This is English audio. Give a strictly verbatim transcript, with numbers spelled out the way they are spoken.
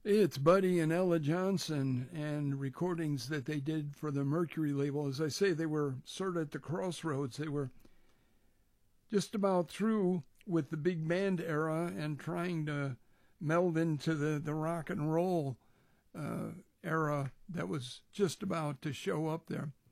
It's Buddy and Ella Johnson and recordings that they did for the Mercury label. As I say, they were sort of at the crossroads. They were just about through with the big band era and trying to meld into the, the rock and roll uh, era that was just about to show up there.